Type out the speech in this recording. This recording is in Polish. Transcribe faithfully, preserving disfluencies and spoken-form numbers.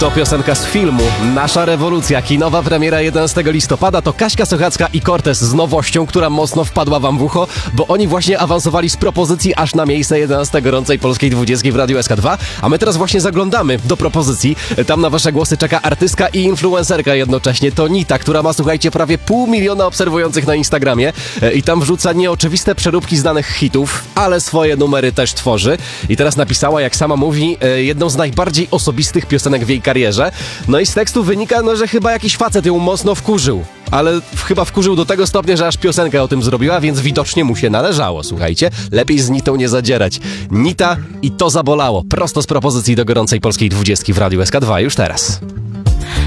To piosenka z filmu Nasza rewolucja, kinowa premiera jedenastego listopada. To Kaśka Sochacka i Cortez z nowością, która mocno wpadła wam w ucho, bo oni właśnie awansowali z propozycji aż na miejsce jedenaste gorącej polskiej dwudziestki w Radiu S K dwa, a my teraz właśnie zaglądamy do propozycji. Tam na wasze głosy czeka artystka i influencerka jednocześnie. To Nita, która ma, słuchajcie, prawie pół miliona obserwujących na Instagramie i tam wrzuca nieoczywiste przeróbki znanych hitów, ale swoje numery też tworzy. I teraz napisała, jak sama mówi, jedną z najbardziej osobistych piosenek w jej karierze. No i z tekstu wynika, no, że chyba jakiś facet ją mocno wkurzył. Ale chyba wkurzył do tego stopnia, że aż piosenkę o tym zrobiła, więc widocznie mu się należało, słuchajcie. Lepiej z Nitą nie zadzierać. Nita i To zabolało. Prosto z propozycji do gorącej polskiej dwudziestki w Radiu S K dwa już teraz.